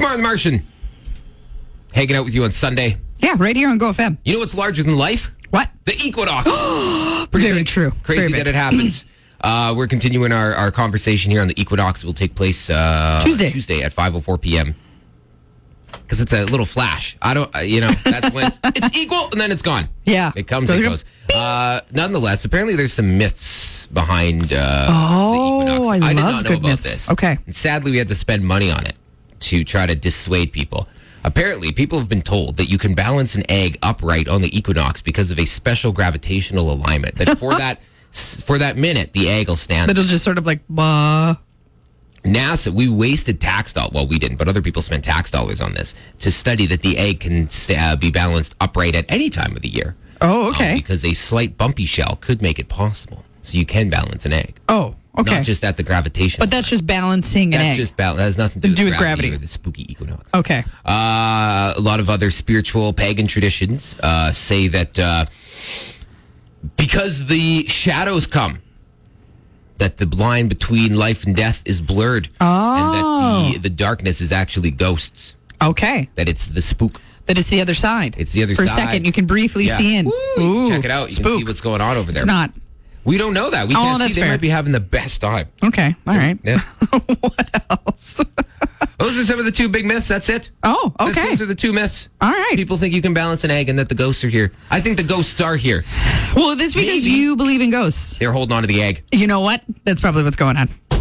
Martin Martian. Hanging out with you on Sunday. Yeah, right here on Go FM. You know what's larger than life? What? The equinox. Very true. It's Crazy very that it happens. We're continuing our conversation here on the equinox. It will take place Tuesday at 5:04 p.m. Because it's a little flash. That's when it's equal and then it's gone. Yeah. It comes and goes. Nonetheless, apparently there's some myths behind the equinox. I did love not know good about myths. this. Okay. And sadly, we had to spend money on it to try to dissuade people. Apparently, people have been told that you can balance an egg upright on the equinox because of a special gravitational alignment. That for that minute, the egg will stand. It'll just sort of like, NASA, we wasted tax dollars. Well, we didn't, but other people spent tax dollars on this to study that the egg can be balanced upright at any time of the year. Oh, okay. Because a slight bumpy shell could make it possible. So you can balance an egg. Oh, okay. Not just at the gravitational. But that's just balancing an egg. That has nothing to do with gravity or the spooky equinox. Okay. A lot of other spiritual pagan traditions say that because the shadows come, that the line between life and death is blurred. And that the darkness is actually ghosts. Okay. That it's the spook. That it's the other side. It's the other side. side. For a second, you can briefly see in. Ooh, check it out. You can see what's going on over there. It's not. We don't know that. We can't see. They fair. might be having the best time. Okay. All right. Yeah. What else? Those are some of the two big myths. That's it. Oh, okay. Those are the two myths. All right. People think you can balance an egg and that the ghosts are here. I think the ghosts are here. Well, this because Maybe. you believe in ghosts. They're holding on to the egg. You know what? That's probably what's going on.